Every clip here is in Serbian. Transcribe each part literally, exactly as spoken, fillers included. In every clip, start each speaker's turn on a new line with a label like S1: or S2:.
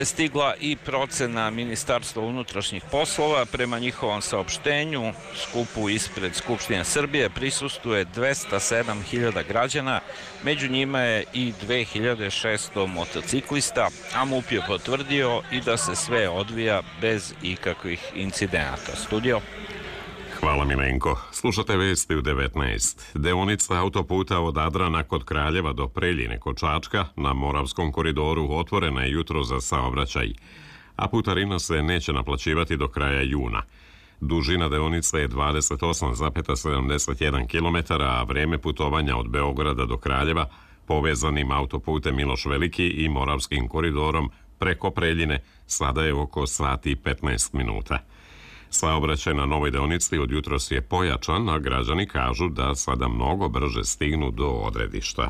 S1: Stigla i procena Ministarstva unutrašnjih poslova. Prema njihovom saopštenju, skupu ispred Skupštine Srbije prisustvuje dvesta sedam hiljada građana, među njima je i dve hiljade šesto motociklista, a MUP je potvrdio i da se sve odvija bez ikakvih incidenata. Studio.
S2: Hvala Milenko. Slušate vesti u devetnaest. Deonica autoputa od Adrana kod Kraljeva do Preljine kod Čačka na Moravskom koridoru otvorena je jutro za saobraćaj, a putarina se neće naplaćivati do kraja juna. Dužina deonice je dvadeset osam zarez sedamdeset jedan kilometara, a vreme putovanja od Beograda do Kraljeva povezanim autoputem Miloš Veliki i Moravskim koridorom preko Preljine sada je oko sati i petnaest minuta. Saobraćaj na novoj deonici od jutros je pojačan, a građani kažu da sada mnogo brže stignu do odredišta.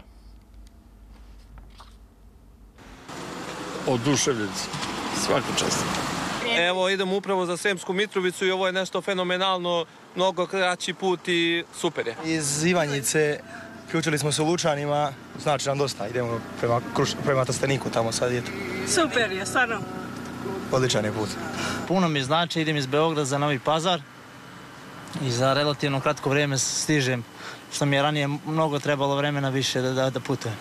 S3: Oduševljen sam, svaka čast.
S4: Evo, idemo upravo za Sremsku Mitrovicu i ovo je nešto fenomenalno, mnogo kraći put i super je.
S5: Iz Ivanjice ključili smo se u Lučanima, znači nam dosta, idemo prema, prema Trsteniku, tamo sad je to.
S6: Super je, stvarno.
S5: Odličan je put.
S7: Puno mi znači, idem iz Beograda za Novi Pazar i za relativno kratko vrijeme stižem, što mi je ranije mnogo trebalo vremena više da, da, da putujem.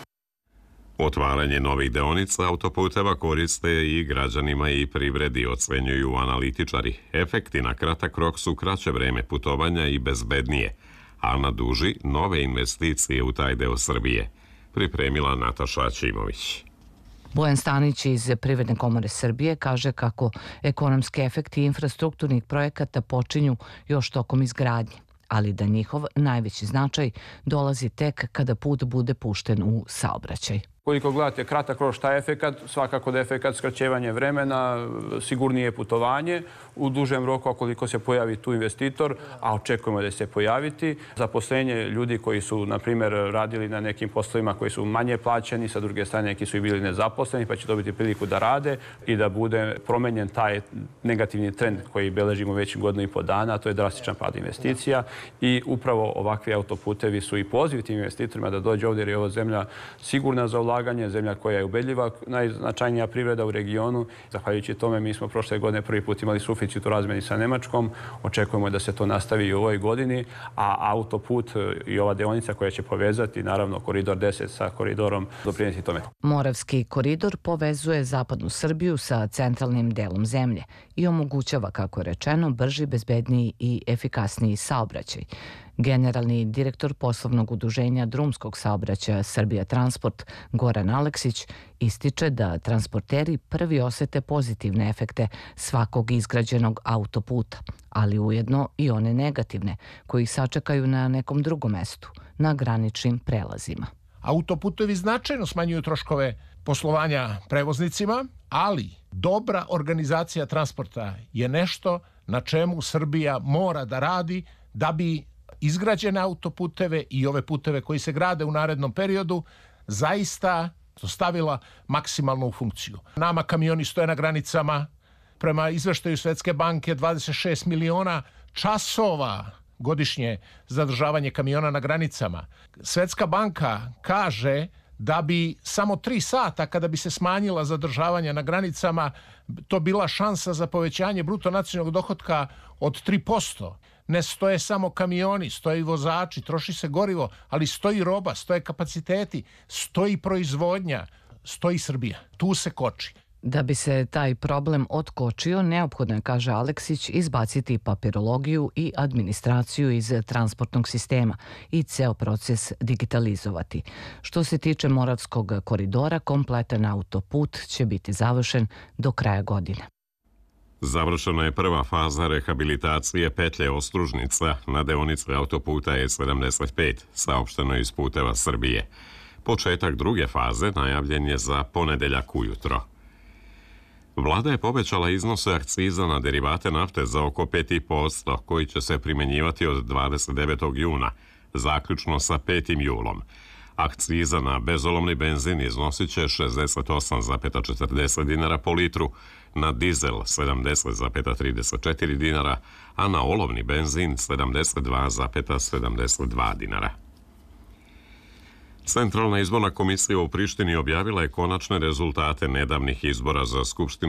S2: Otvaranje novih deonica autoputeva koriste i građanima i privredi, ocenjuju analitičari. Efekti na kratak rok su kraće vreme putovanja i bezbednije, a na duži nove investicije u taj deo Srbije. Pripremila Nataša Ćimović.
S8: Bojan Stanić iz Privredne komore Srbije kaže kako ekonomski efekti infrastrukturnih projekata počinju još tokom izgradnje, ali da njihov najveći značaj dolazi tek kada put bude pušten u saobraćaj.
S9: Koliko gledate kratak rok šta je efekat, svakako da je efekat skraćivanje vremena, sigurnije putovanje, u dužem roku koliko se pojavi tu investitor, a očekujemo da će se pojaviti. Zaposlenje ljudi koji su, na primjer, radili na nekim poslovima koji su manje plaćeni, sa druge strane neki su i bili nezaposleni, pa će dobiti priliku da rade i da bude promenjen taj negativni trend koji beležimo već godinu i po dana, a to je drastičan pad investicija. I upravo ovakvi autoputevi su i poziv tim investitorima da dođe ovdje jer je ovo zemlja sigurna za ulaganje, zemlja koja je ubedljiva, najznačajnija privreda u regionu. Zahvaljujući tome mi smo prošle godine prvi put imali suficit u razmeni sa Nemačkom. Očekujemo da se to nastavi i u ovoj godini, a autoput i ova deonica koja će povezati, naravno, koridor deset sa koridorom doprinijeti tome.
S8: Moravski koridor povezuje zapadnu Srbiju sa centralnim delom zemlje i omogućava, kako je rečeno, brži, bezbedniji i efikasniji saobraćaj. Generalni direktor poslovnog udruženja drumskog saobraćaja Srbija Transport Goran Aleksić ističe da transporteri prvi osete pozitivne efekte svakog izgrađenog autoputa, ali ujedno i one negativne koji ih sačekaju na nekom drugom mestu, na graničnim prelazima.
S10: Autoputevi značajno smanjuju troškove poslovanja prevoznicima, ali dobra organizacija transporta je nešto na čemu Srbija mora da radi da bi izgrađene autoputeve i ove puteve koji se grade u narednom periodu zaista stavila maksimalno u funkciju. Nama kamioni stoje na granicama, prema izveštaju Svetske banke dvadeset šest miliona časova godišnje zadržavanje kamiona na granicama. Svetska banka kaže da bi samo tri sata kada bi se smanjila zadržavanja na granicama to bila šansa za povećanje bruto nacionalnog dohotka od tri posto. Ne stoje samo kamioni, stoje i vozači, troši se gorivo, ali stoji roba, stoje kapaciteti, stoji proizvodnja, stoji Srbija. Tu se koči.
S8: Da bi se taj problem otkočio, neophodno je, kaže Aleksić, izbaciti papirologiju i administraciju iz transportnog sistema i ceo proces digitalizovati. Što se tiče Moravskog koridora, kompletan autoput će biti završen do kraja godine.
S2: Završena je prva faza rehabilitacije petlje Ostružnica na deonici autoputa E sedamdeset pet, saopšteno iz Puteva Srbije. Početak druge faze najavljen je za ponedeljak ujutro. Vlada je povećala iznose akciza na derivate nafte za oko pet zarez pet posto, koji će se primenjivati od dvadeset devetog juna, zaključno sa petim julom. Akciza na bezolovni benzin iznosit će šezdeset osam zarez četrdeset dinara po litru, na dizel sedamdeset zarez trideset četiri dinara, a na olovni benzin sedamdeset dva zarez sedamdeset dva dinara. Centralna izborna komisija u Prištini objavila je konačne rezultate nedavnih izbora za Skupštinu